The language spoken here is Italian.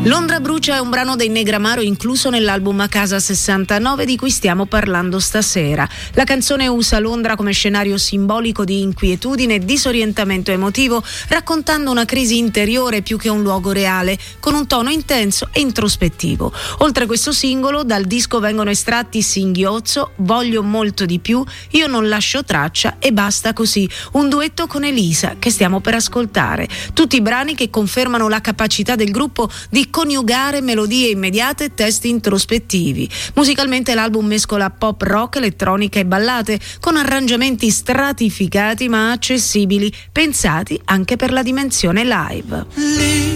Londra brucia è un brano dei Negramaro incluso nell'album A Casa 69 di cui stiamo parlando stasera. La canzone usa Londra come scenario simbolico di inquietudine e disorientamento emotivo, raccontando una crisi interiore più che un luogo reale, con un tono intenso e introspettivo. Oltre a questo singolo, dal disco vengono estratti Singhiozzo, Voglio molto di più, Io non lascio traccia e Basta così, un duetto con Elisa che stiamo per ascoltare. Tutti brani che confermano la capacità del gruppo di coniugare melodie immediate e testi introspettivi. Musicalmente l'album mescola pop rock, elettronica e ballate con arrangiamenti stratificati ma accessibili, pensati anche per la dimensione live.